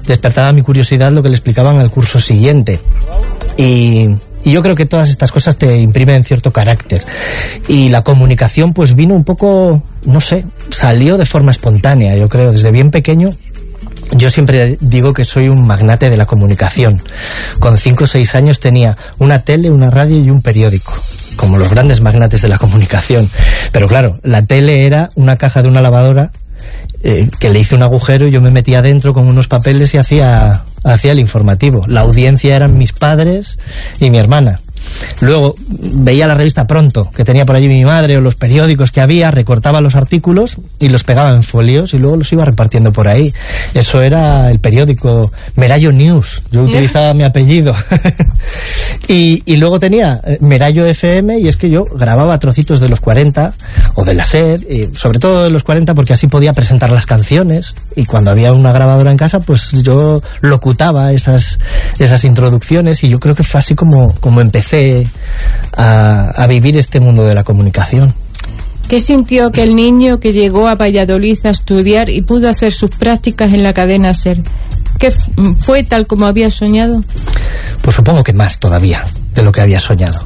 despertaba mi curiosidad lo que le explicaban al curso siguiente. Y yo creo que todas estas cosas te imprimen cierto carácter. Y la comunicación pues vino un poco, no sé, salió de forma espontánea, yo creo, desde bien pequeño. Yo siempre digo que soy un magnate de la comunicación. Con 5 o 6 años tenía una tele, una radio y un periódico, como los grandes magnates de la comunicación. Pero claro, la tele era una caja de una lavadora que le hice un agujero y yo me metía adentro con unos papeles y hacía el informativo. La audiencia eran mis padres y mi hermana. Luego veía la revista Pronto, que tenía por allí mi madre, o los periódicos que había, recortaba los artículos y los pegaba en folios y luego los iba repartiendo por ahí. Eso era el periódico Merallo News. Yo utilizaba mi apellido. y luego tenía Merallo FM, y es que yo grababa trocitos de los 40 o de la SER, y sobre todo de los 40, porque así podía presentar las canciones, y cuando había una grabadora en casa pues yo locutaba esas introducciones, y yo creo que fue así como empecé a vivir este mundo de la comunicación. ¿Qué sintió aquel niño que llegó a Valladolid a estudiar y pudo hacer sus prácticas en la cadena SER? ¿Qué fue tal como había soñado? Pues supongo que más todavía de lo que había soñado.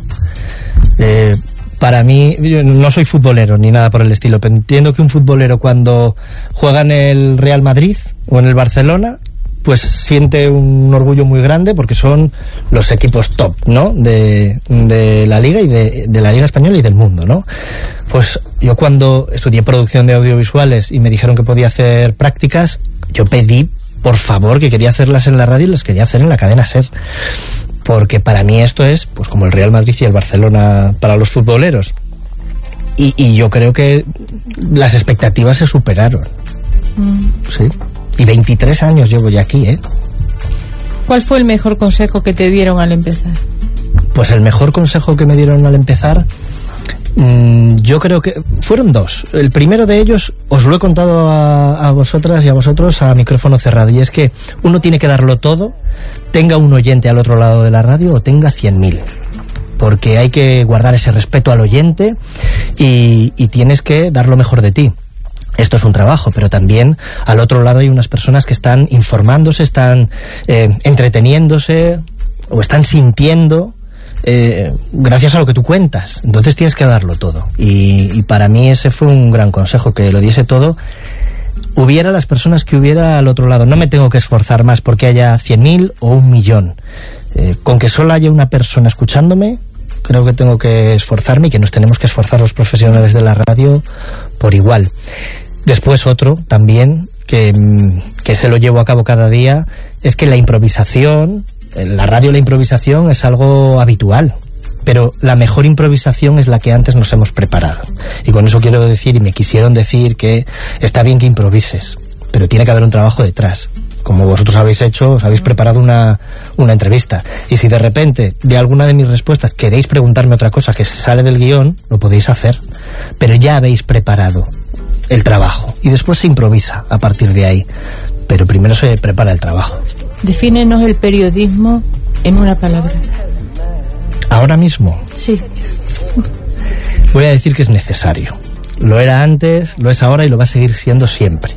Para mí, yo no soy futbolero ni nada por el estilo, pero entiendo que un futbolero cuando juega en el Real Madrid o en el Barcelona, pues siente un orgullo muy grande porque son los equipos top, ¿no?, de la Liga y de la Liga Española y del mundo, ¿no? Pues yo cuando estudié producción de audiovisuales y me dijeron que podía hacer prácticas, yo pedí, por favor, que quería hacerlas en la radio y las quería hacer en la cadena SER. Porque para mí esto es pues como el Real Madrid y el Barcelona para los futboleros. Y yo creo que las expectativas se superaron. Sí. Y 23 años llevo ya aquí, ¿eh? ¿Cuál fue el mejor consejo que te dieron al empezar? Pues el mejor consejo que me dieron al empezar, yo creo que fueron dos. El primero de ellos os lo he contado a vosotras y a vosotros a micrófono cerrado, y es que uno tiene que darlo todo, tenga un oyente al otro lado de la radio o tenga 100.000, porque hay que guardar ese respeto al oyente y tienes que dar lo mejor de ti. Esto es un trabajo, pero también al otro lado hay unas personas que están informándose, están entreteniéndose o están sintiendo gracias a lo que tú cuentas. Entonces tienes que darlo todo. Y para mí ese fue un gran consejo, que lo diese todo. Hubiera las personas que hubiera al otro lado. No me tengo que esforzar más porque haya 100.000 o 1.000.000. Con que solo haya una persona escuchándome, creo que tengo que esforzarme, y que nos tenemos que esforzar los profesionales de la radio por igual. Después otro también, que se lo llevo a cabo cada día, es que la improvisación, en la radio la improvisación es algo habitual, pero la mejor improvisación es la que antes nos hemos preparado. Y con eso quiero decir, y me quisieron decir, que está bien que improvises, pero tiene que haber un trabajo detrás. Como vosotros habéis hecho, os habéis preparado una entrevista. Y si de repente, de alguna de mis respuestas, queréis preguntarme otra cosa que sale del guión, lo podéis hacer. Pero ya habéis preparado el trabajo. Y después se improvisa a partir de ahí. Pero primero se prepara el trabajo. Defínenos el periodismo en una palabra. ¿Ahora mismo? Sí. Voy a decir que es necesario. Lo era antes, lo es ahora y lo va a seguir siendo siempre.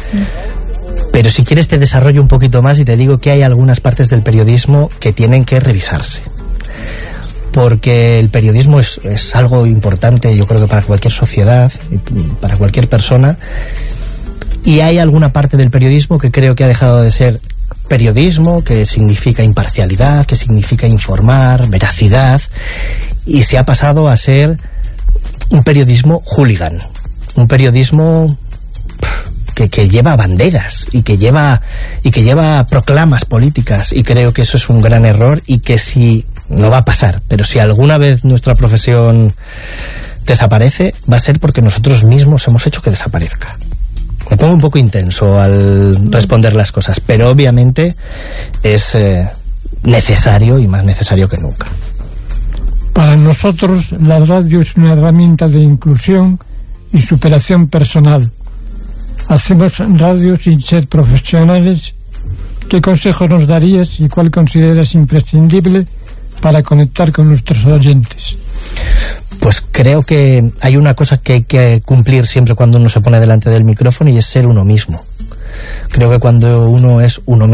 Pero si quieres te desarrollo un poquito más y te digo que hay algunas partes del periodismo que tienen que revisarse. Porque el periodismo es algo importante, yo creo que para cualquier sociedad, para cualquier persona. Y hay alguna parte del periodismo que creo que ha dejado de ser periodismo, que significa imparcialidad, que significa informar, veracidad, y se ha pasado a ser un periodismo hooligan, un periodismo que lleva banderas y que lleva proclamas políticas, y creo que eso es un gran error, y que si no va a pasar, pero si alguna vez nuestra profesión desaparece, va a ser porque nosotros mismos hemos hecho que desaparezca. Me pongo un poco intenso al responder las cosas, pero obviamente es necesario, y más necesario que nunca. Para nosotros la radio es una herramienta de inclusión y superación personal. Hacemos radio sin ser profesionales. ¿Qué consejos nos darías y cuál consideras imprescindible para conectar con nuestros oyentes? Pues creo que hay una cosa que hay que cumplir siempre cuando uno se pone delante del micrófono, y es ser uno mismo. Creo que cuando uno es uno mismo,